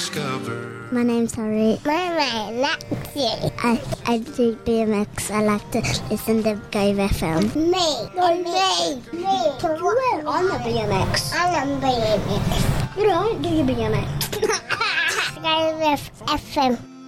discover. My name's Harry. My name's Lexi. I do BMX. I like to listen to Go FM. Me. So you went on the BMX? I'm on BMX. You don't do your BMX. Go with FM.